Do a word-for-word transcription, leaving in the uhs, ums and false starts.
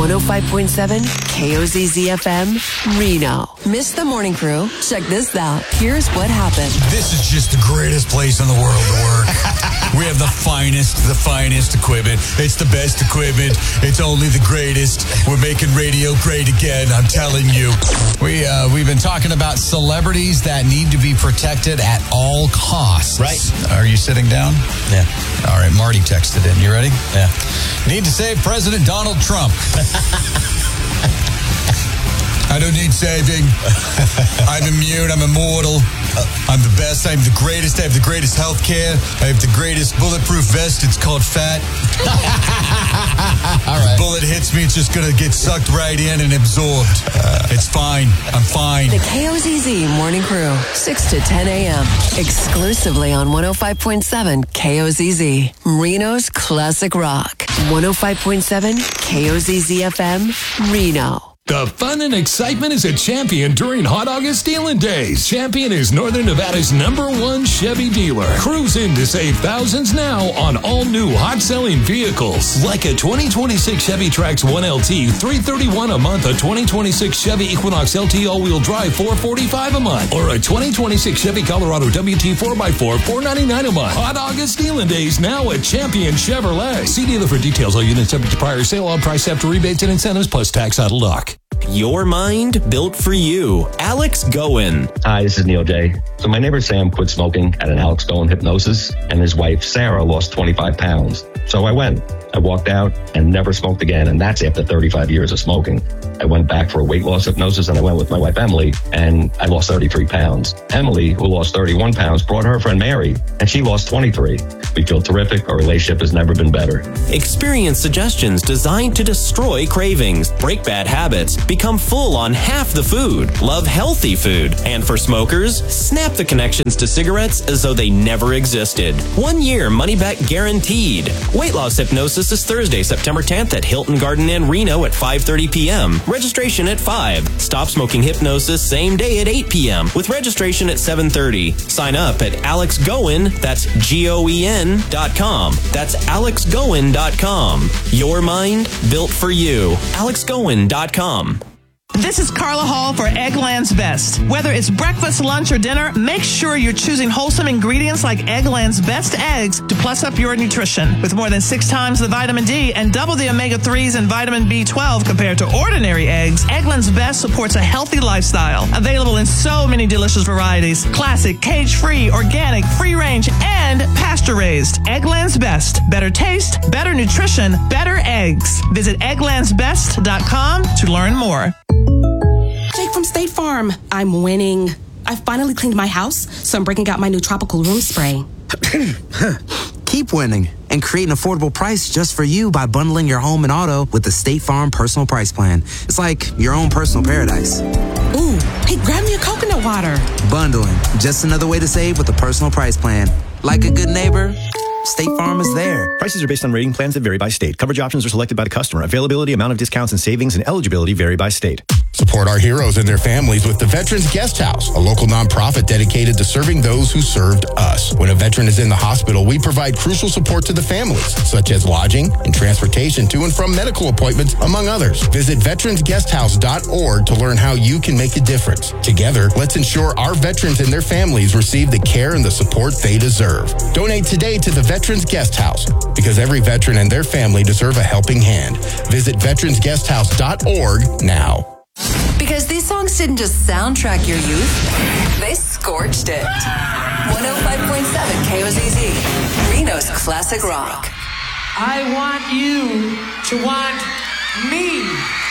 one oh five point seven K O Z Z F M, Reno. Missed the morning crew? Check this out. Here's what happened. This is just the greatest place in the world to work. We have the finest, the finest equipment. It's the best equipment. It's only the greatest. We're making radio great again, I'm telling you. We, uh, we've been talking about celebrities that need to be protected at all costs. Right. Are you sitting down? Yeah. All right, Marty texted in. You ready? Yeah. Need to save President Donald Trump. I don't need saving. I'm immune. I'm immortal. I'm the best. I'm the greatest. I have the greatest health care. I have the greatest bulletproof vest. It's called fat. All right. Bullet hits me. It's just going to get sucked right in and absorbed. Uh, it's fine. I'm fine. The K O Z Z Morning Crew, six to ten a.m. Exclusively on one oh five point seven K O Z Z. Reno's Classic Rock. one oh five point seven K O Z Z F M, Reno. The fun and excitement is at Champion during Hot August Dealing Days. Champion is Northern Nevada's number one Chevy dealer. Cruise in to save thousands now on all new hot-selling vehicles. Like a twenty twenty-six Chevy Trax one L T, three hundred thirty-one dollars a month. A twenty twenty-six Chevy Equinox L T all-wheel drive, four hundred forty-five dollars a month. Or a twenty twenty-six Chevy Colorado W T four by four, four hundred ninety-nine dollars a month. Hot August Dealing Days now at Champion Chevrolet. See dealer for details. All units subject to prior sale. All price after rebates and incentives plus tax out of luck. Your mind built for you. Alex Goen. Hi, this is Neil J. So my neighbor Sam quit smoking at an Alex Goen hypnosis, and his wife Sarah lost twenty-five pounds. So I went. I walked out and never smoked again, and that's after thirty-five years of smoking. I went back for a weight loss hypnosis, and I went with my wife Emily, and I lost thirty-three pounds. Emily, who lost thirty-one pounds, brought her friend Mary, and she lost twenty-three. We feel terrific. Our relationship has never been better. Experience suggestions designed to destroy cravings, break bad habits, become full on half the food, love healthy food, and for smokers, snap the connections to cigarettes as though they never existed. One year money back guaranteed. Weight loss hypnosis is Thursday, September tenth at Hilton Garden Inn, Reno at five thirty p.m. Registration at five. Stop smoking hypnosis same day at eight p.m. with registration at seven thirty. Sign up at Alex Goen, that's G O E N dot com. That's alex goen dot com. Your mind built for you. alex goen dot com. This is Carla Hall for Eggland's Best. Whether it's breakfast, lunch, or dinner, make sure you're choosing wholesome ingredients like Eggland's Best eggs to plus up your nutrition. With more than six times the vitamin D and double the omega threes and vitamin B twelve compared to ordinary eggs, Eggland's Best supports a healthy lifestyle. Available in so many delicious varieties. Classic, cage-free, organic, free-range, and pasture-raised. Eggland's Best. Better taste, better nutrition, better eggs. Visit egglands best dot com to learn more. Jake from State Farm. I'm winning. I finally cleaned my house, so I'm breaking out my new tropical room spray. Keep winning and create an affordable price just for you by bundling your home and auto with the State Farm Personal Price Plan. It's like your own personal paradise. Ooh, hey, grab me a coconut water. Bundling, just another way to save with the Personal Price Plan. Like a good neighbor, State Farm is there. Prices are based on rating plans that vary by state. Coverage options are selected by the customer. Availability, amount of discounts and savings, and eligibility vary by state. Support our heroes and their families with the Veterans Guest House, a local nonprofit dedicated to serving those who served us. When a veteran is in the hospital, we provide crucial support to the families, such as lodging and transportation to and from medical appointments, among others. Visit veterans guest house dot org to learn how you can make a difference. Together, let's ensure our veterans and their families receive the care and the support they deserve. Donate today to the Veterans Guest House, because every veteran and their family deserve a helping hand. Visit veterans guest house dot org now. Because these songs didn't just soundtrack your youth, they scorched it. one oh five point seven K O Z Z, Reno's Classic Rock. I want you to want me.